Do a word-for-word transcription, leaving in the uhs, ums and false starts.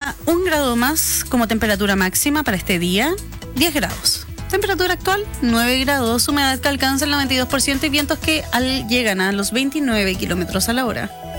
espera un grado más como temperatura máxima para este día, diez grados. Temperatura actual, nueve grados, humedad que alcanza el noventa y dos por ciento y vientos que al, llegan a los veintinueve kilómetros a la hora.